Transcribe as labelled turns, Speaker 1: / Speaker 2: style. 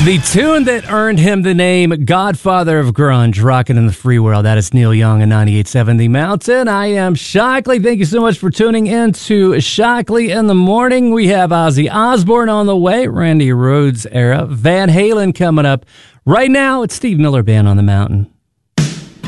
Speaker 1: The tune that earned him the name Godfather of Grunge, rocking in the free world. That is Neil Young and 98.7 The Mountain. I am Shockley. Thank you so much for tuning in to Shockley in the Morning. We have Ozzy Osbourne on the way, Randy Rhoads era, Van Halen coming up. Right now, it's Steve Miller Band on the Mountain.